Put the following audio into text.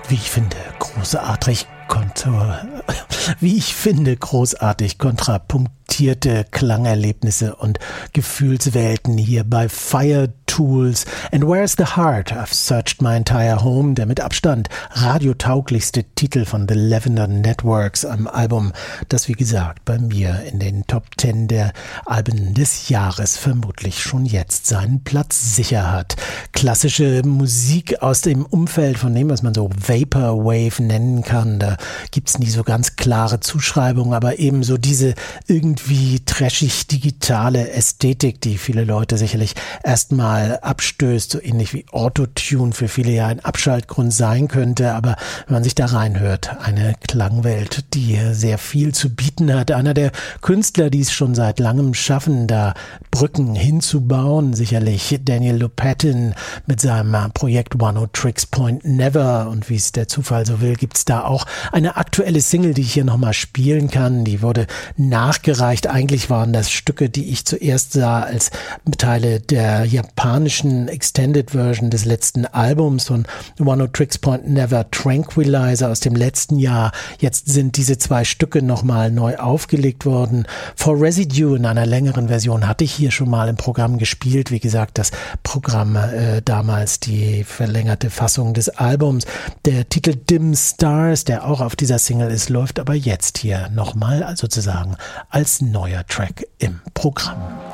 wie ich finde, großartig kontrapunktierte Klangerlebnisse und Gefühlswelten hier bei Fire Tools and Where's the Heart? I've Searched My Entire Home, der mit Abstand radiotauglichste Titel von The Lavender Networks, am Album, das wie gesagt bei mir in den Top 10 der Alben des Jahres vermutlich schon jetzt seinen Platz sicher hat. Klassische Musik aus dem Umfeld von dem, was man so Vaporwave nennen kann, da gibt's nie so ganz klare Zuschreibungen, aber ebenso diese irgendwie trashig digitale Ästhetik, die viele Leute sicherlich erstmal abstößt, so ähnlich wie Autotune für viele ja ein Abschaltgrund sein könnte, aber wenn man sich da reinhört, eine Klangwelt, die sehr viel zu bieten hat. Einer der Künstler, die es schon seit langem schaffen, da Brücken hinzubauen, sicherlich Daniel Lopatin mit seinem Projekt Oneohtrix Point Never, und wie es der Zufall so will, gibt's da auch eine aktuelle Single, die ich hier nochmal spielen kann. Die wurde nachgereicht. Eigentlich waren das Stücke, die ich zuerst sah als Teile der japanischen Extended Version des letzten Albums von Oneohtrix Point Never, Tranquilizer aus dem letzten Jahr. Jetzt sind diese zwei Stücke nochmal neu aufgelegt worden. For Residue in einer längeren Version hatte ich hier schon mal im Programm gespielt. Wie gesagt, das Programm damals die verlängerte Fassung des Albums. Der Titel Dim Stars, der auch auf dieser Single ist, läuft aber jetzt hier nochmal sozusagen als neuer Track im Programm.